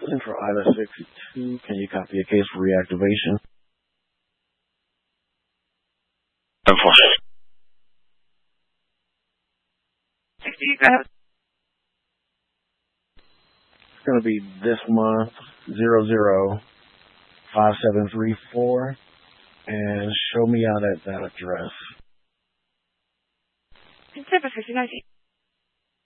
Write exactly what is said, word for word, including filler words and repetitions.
Central Island sixty-two, can you copy a case for reactivation? sixty, go ahead. It's going to be this month, zero zero five seven three four, and show me out at that address. Pacific fifty nineteen.